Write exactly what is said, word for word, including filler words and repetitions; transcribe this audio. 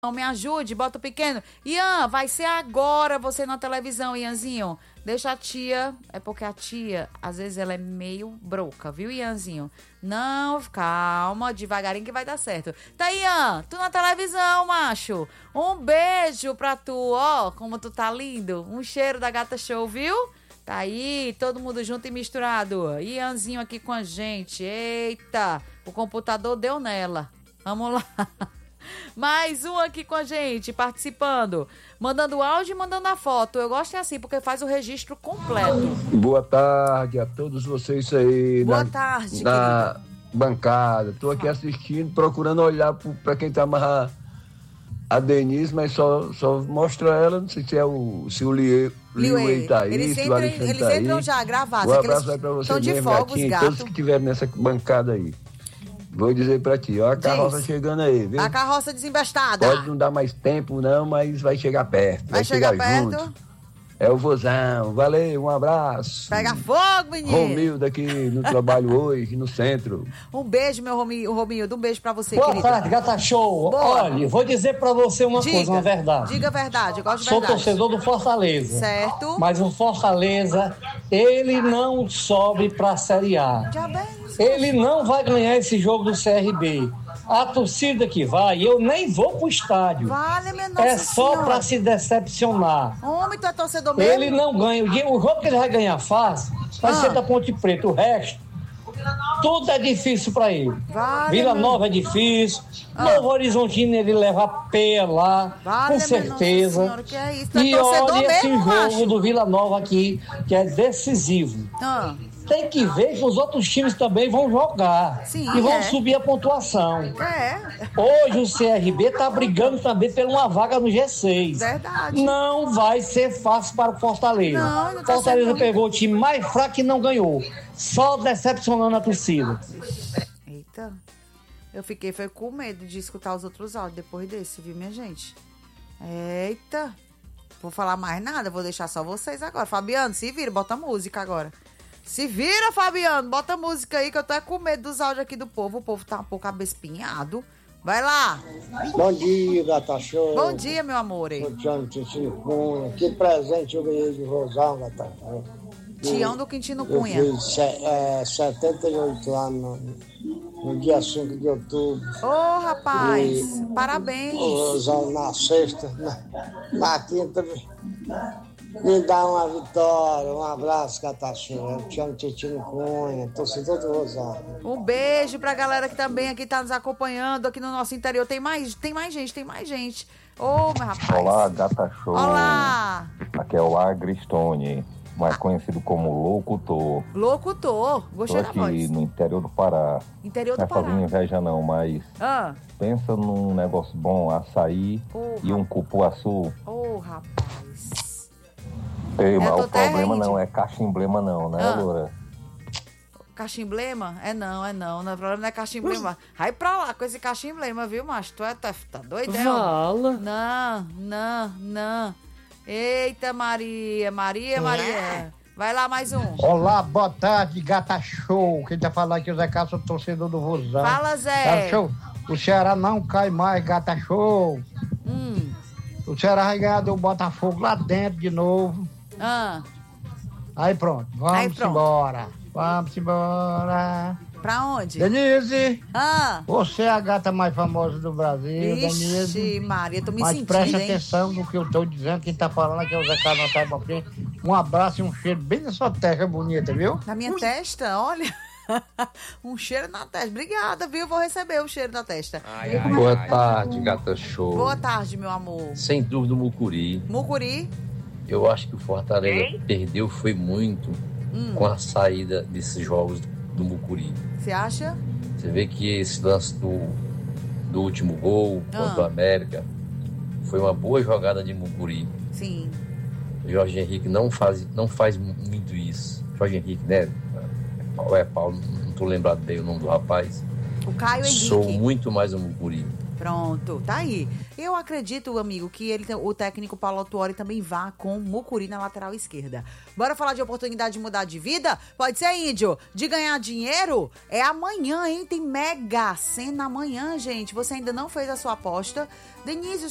me ajude, bota o pequeno. Ian, vai ser agora você na televisão, Ianzinho. Deixa a tia, é porque a tia, às vezes ela é meio broca, viu, Ianzinho? Não, calma, devagarinho que vai dar certo. Tá, Ian, tu na televisão, macho. Um beijo pra tu, ó, como tu tá lindo. Um cheiro da Gata Show, viu? Tá aí, todo mundo junto e misturado. Ianzinho aqui com a gente. Eita, o computador deu nela. Vamos lá. Mais um aqui com a gente, participando, mandando áudio e mandando a foto. Eu gosto assim, porque faz o registro completo. Boa tarde a todos vocês aí. Boa na, tarde, na querida. bancada. Tô aqui assistindo, procurando olhar para quem tá amarrar a Denise, mas só, só mostra ela. Não sei se é o, se o Liu, Liu tá aí, eles se entram, o Alexandre eles tá entram aí. já gravados. Um abraço vai pra você estão de mesmo, fogos, Gatinho, gato. todos que estiverem nessa bancada aí. Vou dizer pra ti, ó, a carroça Diz. chegando aí, viu? A carroça desembestada. Pode não dar mais tempo não, mas vai chegar perto. Vai Vai, chegar chegar, perto? junto. É o vozão. Valeu, um abraço. Pega fogo, menino. Romildo aqui no trabalho hoje, no centro. Um beijo, meu Romildo. Romildo, um beijo pra você, Boa querido. tarde, Gata Show. Boa. Olha, vou dizer pra você uma Diga, coisa, uma verdade. Diga a verdade, eu gosto de Sou verdade. torcedor do Fortaleza. Certo. Mas o Fortaleza, ele não sobe pra Série A. Já bem. Ele não vai ganhar esse jogo do C R B. A torcida que vai, eu nem vou pro estádio. Vale, minha nossa É só senhora. pra se decepcionar. Homem, tu é torcedor mesmo? Ele não ganha. O jogo que ele vai ganhar fácil vai Ah. ser da Ponte Preta. O resto, tudo é difícil pra ele. Vale, Vila meu- Nova é difícil. Ah. Novo Horizontino ele leva a peia lá, Vale, com minha certeza. nossa senhora, que é isso? Tu é E torcedor olha esse mesmo, jogo macho? do Vila Nova aqui, que é decisivo. Ah, Tem que ver que os outros times também vão jogar. Sim, e vão é. subir a pontuação. é, Hoje o C R B está brigando também por uma vaga no G seis. verdade. Não vai ser fácil para o Fortaleza. Não, não tá Fortaleza sendo. pegou o time mais fraco e não ganhou. Só decepcionando a torcida. Eita, eu fiquei foi com medo de escutar os outros áudios depois desse, viu, minha gente? Eita, vou falar mais nada, vou deixar só vocês agora. Fabiano, se vira, bota música agora. Se vira, Fabiano, bota música aí que eu tô é com medo dos áudios aqui do povo. O povo tá um pouco abespinhado. Vai lá. Bom dia, Gata Show. Bom dia, meu amor. Sou Tião Titino Cunha. Que presente eu ganhei de Rosal, Gata Show. Tião do Quintino Eu Cunha. fiz se- é, setenta e oito anos no, no dia cinco de outubro. Ô, rapaz, E- parabéns. O Rosal na sexta, na, na quinta, me dá uma vitória. Um abraço, Gata Show. Eu Tião Titino Cunha, torcedor do Rosal. Um beijo pra galera que também aqui tá nos acompanhando aqui no nosso interior. Tem mais, tem mais gente, tem mais gente. Ô, meu rapaz. Olá, Gata Show. Olá. Aqui é o Agristone, mais conhecido como Locutor. Locutor. Tô Gostei da aqui voz. no interior do Pará. Interior Não do é fazendo Pará. inveja não, mas Ah, pensa num negócio bom, açaí Ô, e um cupuaçu. ô, rapaz. Ei, mas tua o problema terra, não índio? é cachimblema não, né, Ah. Loura? Cachimblema? É não, é não. O problema não é cachimblema. Vai pra lá com esse cachimblema, viu, macho? Tu é, tá, tá doido, é? Fala. Não, não, não. Eita, Maria, Maria, Maria. Vai lá, mais um. Olá, boa tarde, Gata Show. Quem tá falando aqui é o Zé Cássio, torcedor do Rosão. Fala, Zé. Gata Show, o Ceará não cai mais, Gata Show. Hum. O Ceará vai ganhar do Botafogo lá dentro de novo. Ah, Aí pronto, vamos Aí pronto. embora. Vamos embora. pra onde? Denise, Ah, você é a gata mais famosa do Brasil, ixi, Denise. Maria, tô me Mas sentindo, preste hein? atenção no que eu tô dizendo. Quem tá falando aqui é o Zé Cássio, tá bom? Um abraço e um cheiro bem na sua testa bonita, viu? Na minha testa, olha. Um cheiro na testa. Obrigada, viu? Vou receber o cheiro na testa. Boa tarde, Gata Show. Boa tarde, meu amor. Sem dúvida, o Mucuri. Mucuri? Eu acho que o Fortaleza perdeu foi muito Hum. com a saída desses jogos do Mucuri. Você acha? Você vê que esse lance do, do último gol contra Ah. o América foi uma boa jogada de Mucuri. Sim. O Jorge Henrique não faz, não faz muito isso. Jorge Henrique, né? Ou é Paulo? Não tô lembrado bem o nome do rapaz. O Caio Henrique. Sou muito mais o Mucuri. Pronto, tá aí. Eu acredito, amigo, que ele, o técnico Paulo Autuori também vá com Mucuri na lateral esquerda. Bora falar de oportunidade de mudar de vida? Pode ser, Índio? De ganhar dinheiro? É amanhã, hein? Tem Mega Sena amanhã, gente. Você ainda não fez a sua aposta? Denise,